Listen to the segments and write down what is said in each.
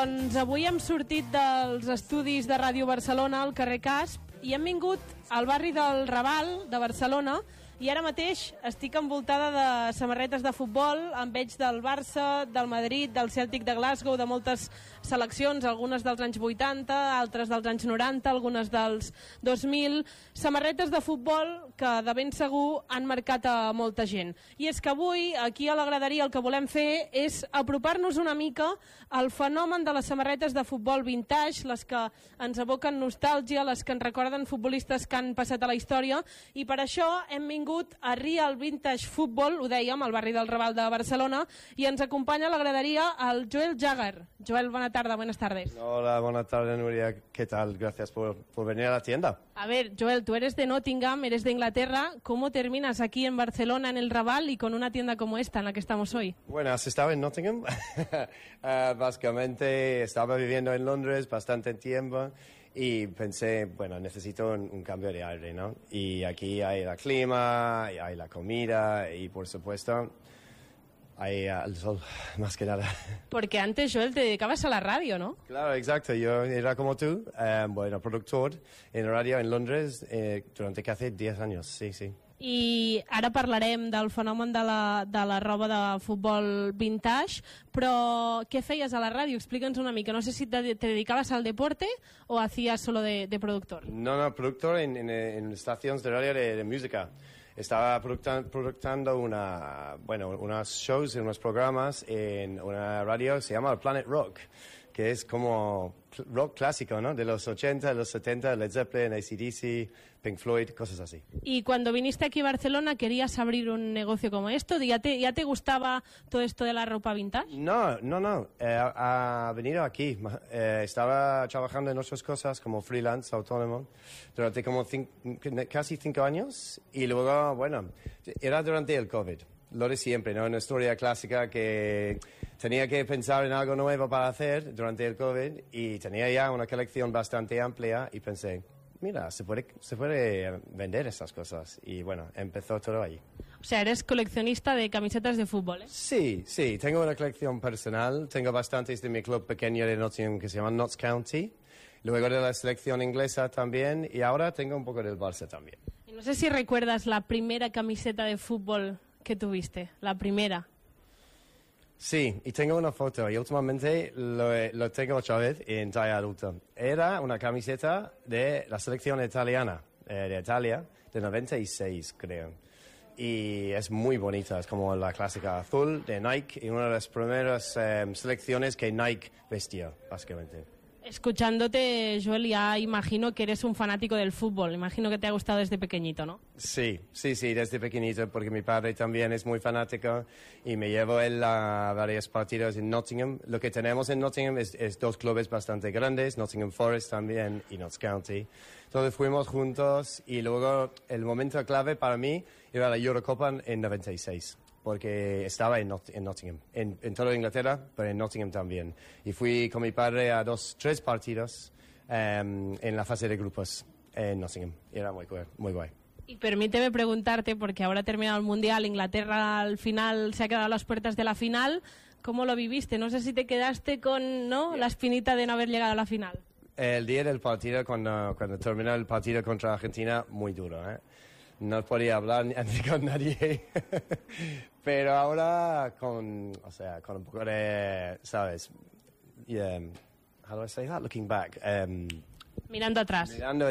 Doncs avui hem sortit dels estudis de Ràdio Barcelona al carrer Casp i hem vingut al barri del Raval de Barcelona i ara mateix estic envoltada de samarretes de futbol, en veig del Barça, del Madrid, del Celtic de Glasgow, de moltes seleccions, algunes dels anys 80, altres dels anys 90, algunes dels 2000, samarretes de futbol que de ben segur han marcat a molta gent. I és que avui, aquí a la graderia, el que volem fer és apropar-nos una mica al fenomen de les samarretes de futbol vintage, les que ens evoquen nostàlgia, les que ens recorden futbolistes que han passat a la història, i per això hem vingut a Real Vintage Football, ho dèiem, al barri del Raval de Barcelona, i ens acompanya a la graderia el Joel Jagger. Joel, buena tarde, buenas tardes. Hola, buenas tardes, Nuria. ¿Qué tal? Gracias por venir a la tienda. A ver, Joel, tú eres de Nottingham, eres de Inglaterra. ¿Cómo terminas aquí en Barcelona, en el Raval, y con una tienda como esta en la que estamos hoy? Bueno, ¿has estado en Nottingham? Básicamente estaba viviendo en Londres bastante tiempo y pensé, bueno, necesito un cambio de aire, ¿no? Y aquí hay el clima, hay la comida y, por supuesto, hay el sol, más que nada. Porque antes, Joel, te dedicabas a la radio, ¿no? Claro, exacto. Yo era como tú, bueno, productor en radio en Londres durante casi 10 años, sí, sí. I ara parlarem del fenomen de la roba de futbol vintage, però què feies a la ràdio? Explica'ns una mica. No sé si te dedicaves al deporte o hacías solo de productor. No, productor en estaciones de radio de música. Estaba produciendo unos shows, unos programas en una radio que se llama Planet Rock, que es como rock clásico, ¿no? De los 80, de los 70, Led Zeppelin, AC/DC, Pink Floyd, cosas así. Y cuando viniste aquí a Barcelona, ¿querías abrir un negocio como esto? ¿Ya te gustaba todo esto de la ropa vintage? No. Ha venido aquí. Estaba trabajando en otras cosas como freelance, autónomo, durante como casi 5 años. Y luego, bueno, era durante el COVID. Lo de siempre, ¿no? Una historia clásica que tenía que pensar en algo nuevo para hacer durante el COVID y tenía ya una colección bastante amplia y pensé, mira, se puede vender esas cosas. Y bueno, empezó todo ahí. O sea, eres coleccionista de camisetas de fútbol, ¿eh? Sí, tengo una colección personal. Tengo bastantes de mi club pequeño de Nottingham que se llama Notts County. Luego de la selección inglesa también. Y ahora tengo un poco del Barça también. Y no sé si recuerdas la primera camiseta de fútbol que tuviste, la primera. Sí, y tengo una foto y últimamente lo tengo otra vez en talla adulta. Era una camiseta de la selección italiana, de Italia, de 96 creo. Y es muy bonita, es como la clásica azul de Nike y una de las primeras selecciones que Nike vestía, básicamente. Escuchándote, Joel, ya imagino que eres un fanático del fútbol. Imagino que te ha gustado desde pequeñito, ¿no? Sí, desde pequeñito, porque mi padre también es muy fanático y me llevo él a varios partidos en Nottingham. Lo que tenemos en Nottingham es 2 clubes bastante grandes, Nottingham Forest también y Notts County. Entonces fuimos juntos y luego el momento clave para mí era la Eurocopa en 96. Porque estaba en Nottingham, en toda Inglaterra, pero en Nottingham también. Y fui con mi padre a 3 partidos en la fase de grupos en Nottingham. Y era muy guay. Y permíteme preguntarte, porque ahora ha terminado el Mundial, Inglaterra al final se ha quedado a las puertas de la final. ¿Cómo lo viviste? No sé si te quedaste con la espinita de no haber llegado a la final. El día del partido, cuando terminó el partido contra Argentina, muy duro, ¿eh? No podía hablar ni con nadie. Pero ahora con un poco de, ¿sabes? How do I say that? Looking back. Mirando atrás.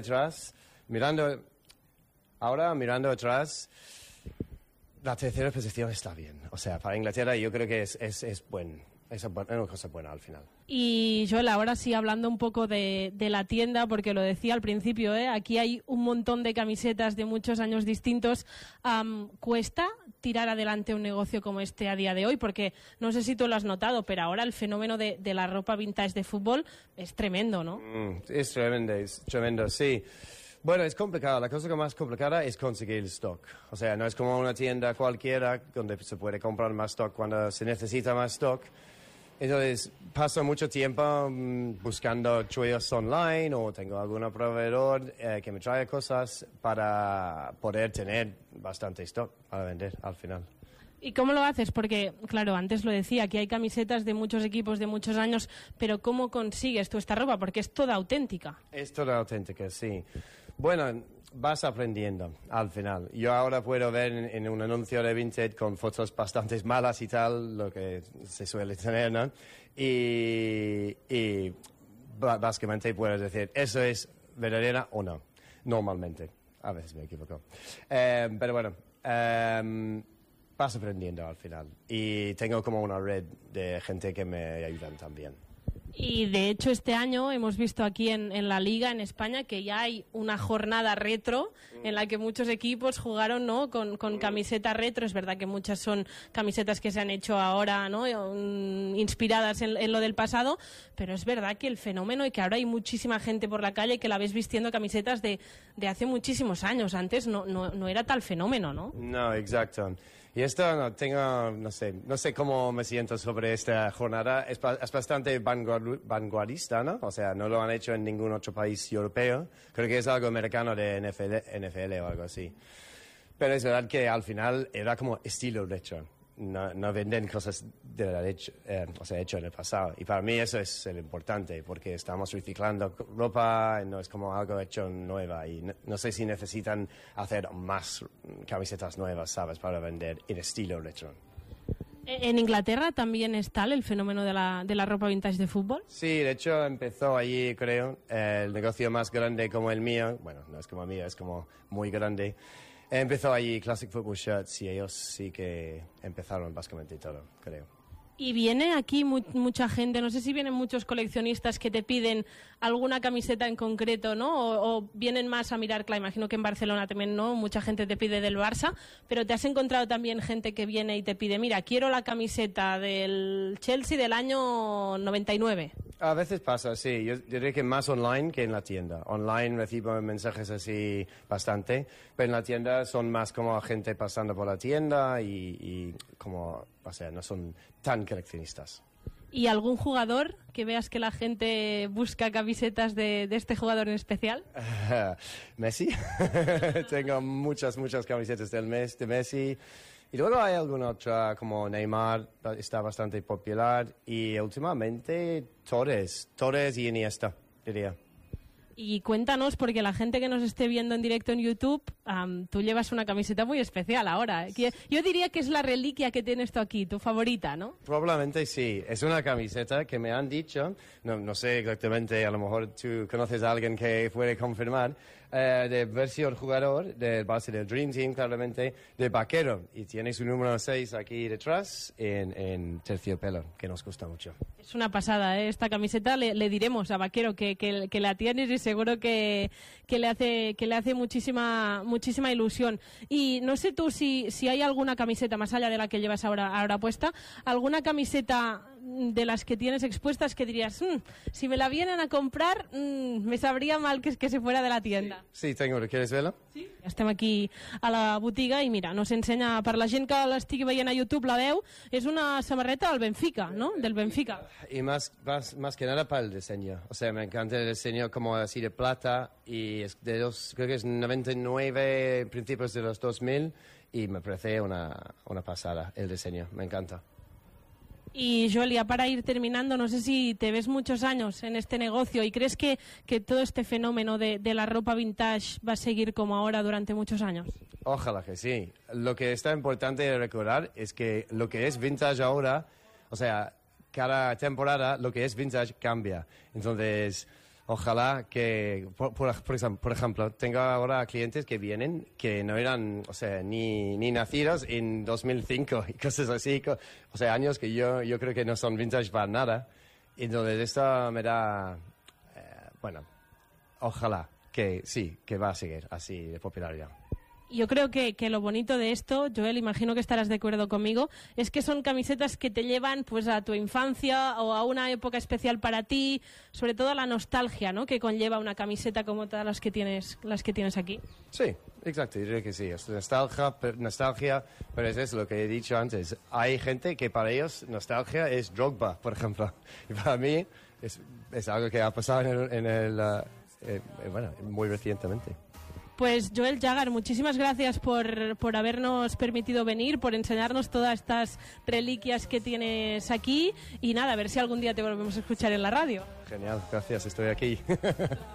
Mirando atrás, la tercera posición está bien. O sea, para Inglaterra yo creo que es bueno. Es una cosa buena al final. Y Joel, ahora sí, hablando un poco de la tienda, porque lo decía al principio, aquí hay un montón de camisetas de muchos años distintos. ¿Cuesta tirar adelante un negocio como este a día de hoy? Porque no sé si tú lo has notado, pero ahora el fenómeno de la ropa vintage de fútbol es tremendo, ¿no? Es tremendo, sí. Bueno, es complicado. La cosa más complicada es conseguir el stock. O sea, no es como una tienda cualquiera donde se puede comprar más stock cuando se necesita más stock. Entonces, paso mucho tiempo buscando chollos online o tengo algún proveedor que me trae cosas para poder tener bastante stock para vender al final. ¿Y cómo lo haces? Porque, claro, antes lo decía, aquí hay camisetas de muchos equipos de muchos años, pero ¿cómo consigues tú esta ropa? Porque es toda auténtica. Es toda auténtica, sí. Bueno, vas aprendiendo al final. Yo ahora puedo ver en un anuncio de Vinted con fotos bastante malas y tal, lo que se suele tener, ¿no? Y básicamente puedo decir, ¿eso es verdadera o no? Normalmente. A veces me equivoco. Pero bueno, vas aprendiendo al final. Y tengo como una red de gente que me ayudan también. Y de hecho este año hemos visto aquí en la Liga, en España, que ya hay una jornada retro en la que muchos equipos jugaron, ¿no?, con camisetas retro. Es verdad que muchas son camisetas que se han hecho ahora, ¿no?, inspiradas en lo del pasado, pero es verdad que el fenómeno y que ahora hay muchísima gente por la calle que la ves vistiendo camisetas de hace muchísimos años. Antes no era tal fenómeno, ¿no? No, exacto. Y esto no sé cómo me siento sobre esta jornada. Es bastante vanguardista, ¿no? O sea, no lo han hecho en ningún otro país europeo. Creo que es algo americano de NFL o algo así. Pero es verdad que al final era como estilo retro. No venden cosas hecho en el pasado. Y para mí eso es lo importante, porque estamos reciclando ropa, no es como algo hecho nueva. Y no sé si necesitan hacer más camisetas nuevas, ¿sabes?, para vender en estilo retro. ¿En Inglaterra también es tal el fenómeno de la ropa vintage de fútbol? Sí, de hecho empezó allí, creo, el negocio más grande como el mío. Bueno, no es como el mío, es como muy grande. Empezó allí Classic Football Shirts y ellos sí que empezaron básicamente todo, creo. Y viene aquí mucha gente, no sé si vienen muchos coleccionistas que te piden alguna camiseta en concreto, ¿no? O vienen más a mirar, claro, imagino que en Barcelona también, ¿no?, mucha gente te pide del Barça, pero ¿te has encontrado también gente que viene y te pide, mira, quiero la camiseta del Chelsea del año 99? A veces pasa, sí. Yo diría que más online que en la tienda. Online recibo mensajes así bastante, pero en la tienda son más como gente pasando por la tienda y como, o sea, no son tan coleccionistas. ¿Y algún jugador que veas que la gente busca camisetas de este jugador en especial? Messi. Tengo muchas camisetas de Messi. Y luego hay alguna otra, como Neymar, está bastante popular. Y últimamente Torres y Iniesta, diría. Y cuéntanos, porque la gente que nos esté viendo en directo en YouTube, tú llevas una camiseta muy especial ahora. Yo diría que es la reliquia que tienes tú aquí, tu favorita, ¿no? Probablemente sí. Es una camiseta que me han dicho, no sé exactamente, a lo mejor tú conoces a alguien que puede confirmar, de versión jugador del Barça del Dream Team, claramente, de vaquero. Y tiene su número 6 aquí detrás en terciopelo, que nos gusta mucho. Es una pasada, ¿eh? Esta camiseta le diremos a Vaquero que la tienes y seguro que le hace muchísima ilusión. Y no sé tú si hay alguna camiseta, más allá de la que llevas ahora puesta, alguna camiseta de las que tienes expuestas que dirías, si me la vienen a comprar, me sabría mal que se fuera de la tienda. Sí, tengo. ¿Quieres verla? Sí. Estem aquí a la botiga i mira, nos ensenya, per la gent que l'estigui veient a YouTube la veu, és una samarreta del Benfica, ¿no? Del Benfica. Y más que nada para el diseño. O sea, me encanta el diseño como así de plata y es creo que es 99, principios de los 2000 y me parece una pasada el diseño. Me encanta. Y Joel, ya para ir terminando, no sé si te ves muchos años en este negocio y crees que todo este fenómeno de la ropa vintage va a seguir como ahora durante muchos años. Ojalá que sí. Lo que está importante de recordar es que lo que es vintage ahora, o sea, cada temporada lo que es vintage cambia. Entonces, ojalá que, por ejemplo, tengo ahora clientes que vienen que no eran, o sea, ni nacidos en 2005 y cosas así, o sea, años que yo creo que no son vintage para nada. Entonces, esto me da, bueno, ojalá que sí, que va a seguir así de popularidad. Yo creo que lo bonito de esto, Joel, imagino que estarás de acuerdo conmigo, es que son camisetas que te llevan pues a tu infancia o a una época especial para ti, sobre todo a la nostalgia, ¿no?, que conlleva una camiseta como todas las que tienes aquí. Sí, exacto, yo diría que sí, es nostalgia, pero es eso lo que he dicho antes. Hay gente que para ellos nostalgia es Drogba, por ejemplo, y para mí es algo que ha pasado bueno, muy recientemente. Pues Joel Jagger, muchísimas gracias por habernos permitido venir, por enseñarnos todas estas reliquias que tienes aquí y nada, a ver si algún día te volvemos a escuchar en la radio. Genial, gracias, estoy aquí.